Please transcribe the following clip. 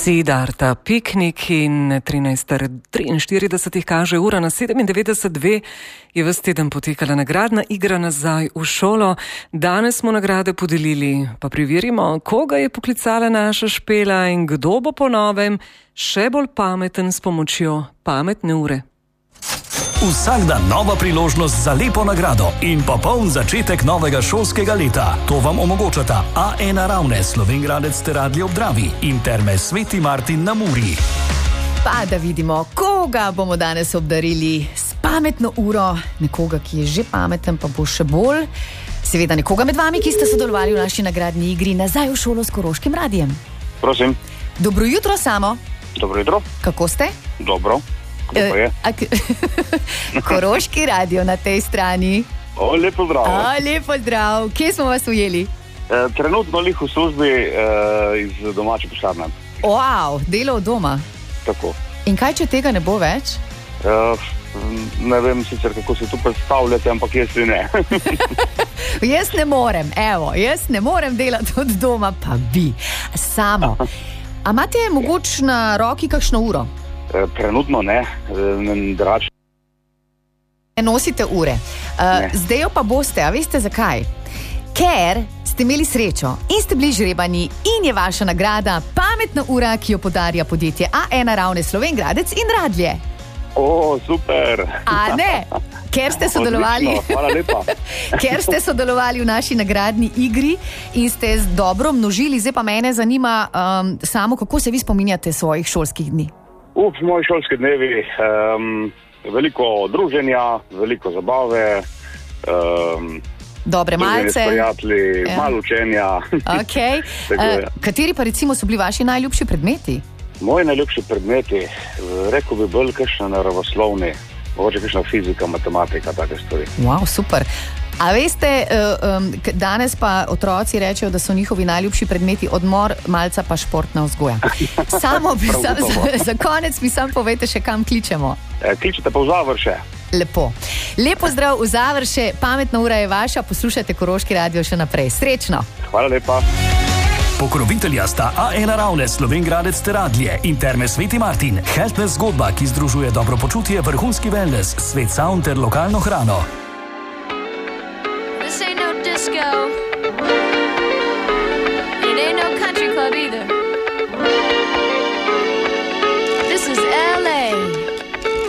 Siddharta piknik in 13:43 kaže ura na 97:2 je ves teden potekala nagradna igra Nazaj v šolo. Danes smo nagrade podelili, pa preverimo, koga je poklicala naša Špela in kdo bo po novem še bolj pameten s pomočjo pametne ure. Vsak dan nova priložnost za lepo nagrado in popoln začetek novega šolskega leta. To vam omogočata A1 Ravne, Slovenj Gradec ter Radlje ob Dravi in Terme Sveti Martin na Muri. Pa da vidimo, koga bomo danes obdarili s pametno uro. Nekoga, ki je že pameten, pa bo še bolj. Seveda nekoga med vami, ki ste sodelovali v naši nagradni igri Nazaj v šolo s Koroškim radiem. Prosim. Dobro jutro, Samo. Dobro jutro. Kako ste? Dobro. Kako je? Koroški radio na tej strani. Lepo zdrav. Lepo zdrav. Kje smo vas ujeli? Trenutno lih v službi iz domače pisarne. Wow, delo od doma. Tako. In kaj, če tega ne bo več? Ne vem sicer, kako se tu predstavljate, ampak jaz ne. Jaz ne morem delati od doma, pa bi. Samo. A imate mogoče na roki kakšno uro? Trenutno ne, drač. Ne nosite ure. Zdaj jo pa boste, a veste zakaj? Ker ste imeli srečo in ste bili žrebani in je vaša nagrada pametna ura, ki jo podarja podjetje A1 Ravne, Slovenj Gradec in Radlje. Super. A ne? Ker ste sodelovali. Odlično, hvala lepa. Ker ste sodelovali v naši nagradni igri in ste dobro množili. Zdaj pa mene zanima, Samo, kako se vi spominjate svojih šolskih dni? Moji šolski dnevi, veliko druženja, veliko zabave, dobre malce, prijatelji, malo učenja. Okay. Kateri pa recimo so bili vaši najljubši predmeti? Moji najljubši predmeti, rekel bi bolj kakšne naravoslovni, mogoče kakšna fizika, matematika, take stvari. Wow, super. A veste, danes pa otroci rečejo, da so njihovi najljubši predmeti odmor, malca pa športna vzgoja. Samo za konec mi sam povejte še, kam kličemo. Kličete pa v Završe. Lepo. Lepo zdrav v Završe, pametna ura je vaša, poslušajte Koroški radio še naprej. Srečno. Hvala lepa. Pokrovitelja sta A1 Ravne, Slovenj Gradec ter Radlje in Terme Sveti Martin. Healthness zgodba, ki združuje dobro počutje, vrhunski wellness, svet sound ter lokalno hrano. This ain't no disco. It ain't no country club either.